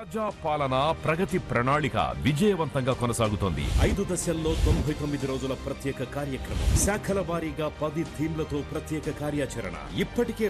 ప్రజా పాలన ప్రగతి ప్రణాళిక విజయవంతంగా కొనసాగుతోంది. 5 దశల్లో 99 రోజుల ప్రత్యేక కార్యక్రమం, శాఖల వారీగా 10 థీమ్లతో ప్రత్యేక కార్యాచరణ. ఇప్పటికే